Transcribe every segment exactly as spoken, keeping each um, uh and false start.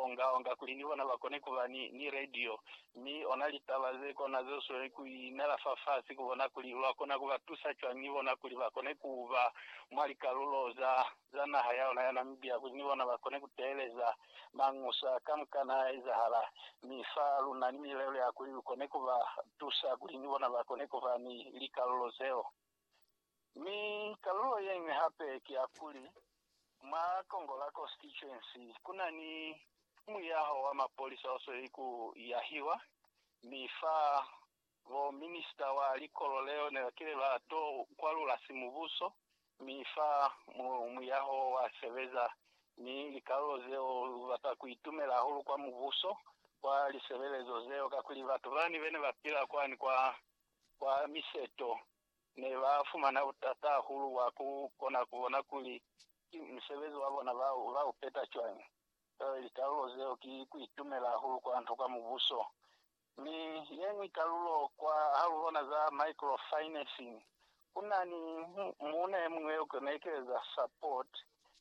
onga onga kulinibona bakone kuba ni, ni radio ni onalitabaze kona zoswe kuinela fafasi kubona kuli wakona kuba tusachwa nibona kuli bakone kuba mwali kaluloza zana haya na Namibia kunibona bakone kuteleza mangusa kamkana izahala mifalu na nimilele ya kuli kone kuba tusa kulinibona bakone kuba ni likalulozeo mi kalulo yenye hape kiakuli ma Kongola constituency kuna ni muyaho wa mapolisa oso iku yahiwa mifa vo minister wa likolo leo ne kile la to kwalula simubuso mifa muyaho wa seveza ni likalozeo batakuitumela hulu kwa mubuso kwa lisebelezo zeo kakuli batu bani bene bapila kwani kwa kwa miseto ne bafuma na utata hulu wa kukona kuona kuli msebezo wabona bao bao peta chwani uh, likalozeo ki kuitumela hulu kwa antoka mubuso ni yengi kalulo kwa halubona za microfinancing kuna ni mune mwe ukonekeza support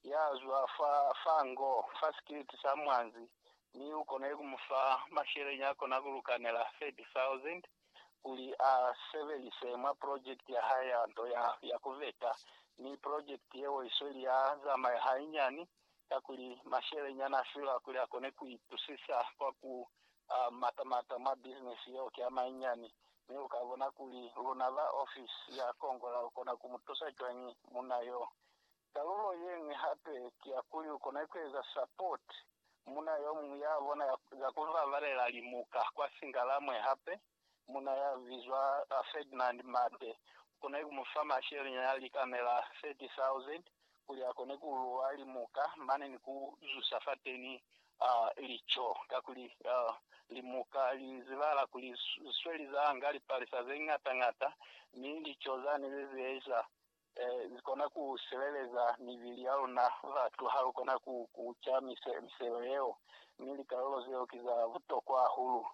yazwa fa fango facility samwanzi ni ukone kumfa mashere nyako nagulukanela thirty thousand kuli a uh, sevelise mwa project ya haya ndo ya ya kuveta ni project yewo isoli ya zama ya hainyani ya kuli mashere nyana fila kuli akone kuitusisa kwa ku uh, matamata ma business yeo kia mainyani ni ukabona kuli lunava office ya Kongola ukona kumutusa chwanyi muna yo kalulo yengi hape kia kuli ukona kweza support muna yo muyabona ya, ya kuva valela limuka kwa singalamwe hape muna ya vizwa uh, Ferdinand Mate kuna kumufama sheri nyali kamera thirty thousand kuli akone kuwali muka mane ni kuzusafateni uh, licho kakuli uh, limuka lizibala kuli sweli za angali palisa zengata ngata ni licho zani lezeza eh, zikona kuseleleza mibili yao na watu hao kona kuchami mseleo mili kalolo zeo kiza vuto kwa hulu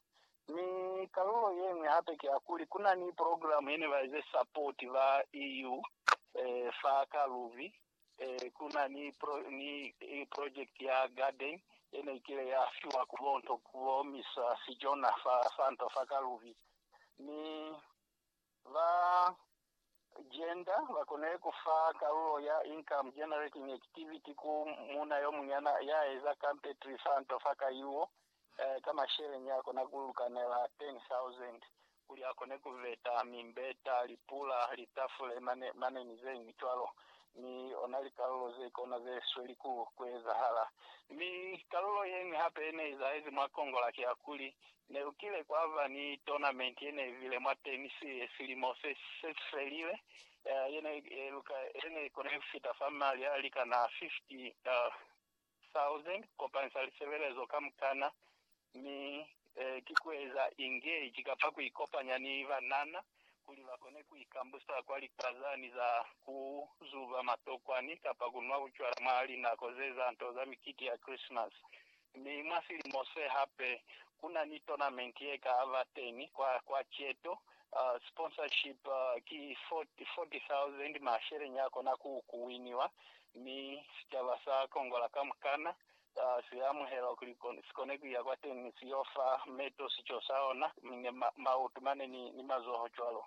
ni kalulo yenye hape kiakuli kuna ni program yene waize support va E U eh, fa kaluvi eh, kuna ni pro, ni e project ya garden yene ikile ya fiwa kubonto kubomisa sijona fa santo fa kaluvi ni va gender wakone kufa kalulo ya income generating activity ku muna yo munyana ya eza campetri santo fa kayuo Eh, kama shere nyako na kulukanela ten thousand kuli akone kuveta mimbeta lipula litafule mane mane nize mitwalo ni onali kalulo ze kona ze sweli ku kweza hala mi kalulo yengi hape ene izaizi mwa Kongola kiakuli ne ukile kwa hava ni tournament yene vile mwa tenisi silimo se selile uh, yene eluka yene kone fita family alika na fifty thousand uh, kopansa lisevelezo kamkana ni eh, kikweza engage kapa kuikopanya ni vanana kuli bakone kuikambusa kwali kazani za kuzuva matokwani kapa kunwa uchwara mali na kozeza ntoza mikiti ya Christmas ni masili mose hape kuna ni tournament yeka avateni kwa kwa cheto uh, sponsorship uh, ki forty thousand mashere nyako na kuwiniwa ni sitabasa Kongola kamkana Uh, siyamu hela kulikonegu ya kwa teni siyofa meto sicho saona ma, mautumane ni, ni mazoho chwalo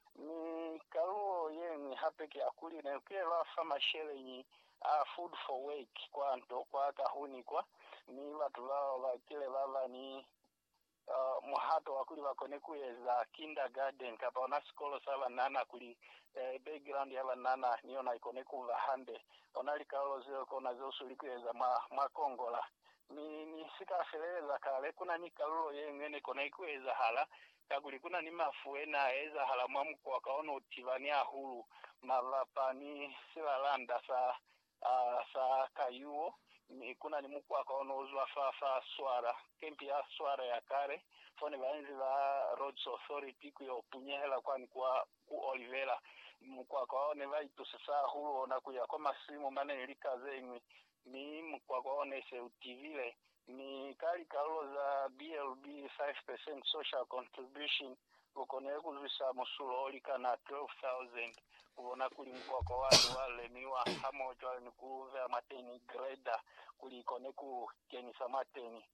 ni kaluo yengi hape kia kuli na ukile wa fama shele ni uh, food for wake kwa anto kwa kahuni kwa ni watu wao wakile wala ni uh, muhato wakuli wakone kueza kindergarten kapa ona skolo saba nana kuli eh, background ya nana niona ikone kuva hande onali kaulo zeo kona zeo sulikueza ma, ma Kongola ni, ni sika feleza kale kuna ni kalulo yengene kone kueza hala kakuli kuna ni mafuena eza hala mamuko wakaono utivania hulu mavapa ni sila landa sa uh, sa kayuo ni kuna ni muku wakaono uzwa fa fa swara kempi ya swara ya kare fone vaenzi va Roads Authority kuyo punyehela kwa ni kwa ku Olivera mkwa kwa ne vaitu sasa hulu na kuya kwa masimu mane ilika zengi ni mkwa kwa ne se utivile ni kali kalulo za B L B five percent social contribution ukone kuzisa musulo olika na twelve thousand kubona kuli mkwa kwa wale wale niwa hamojo ni kuve mateni greda kuli kone ku kenisa mateni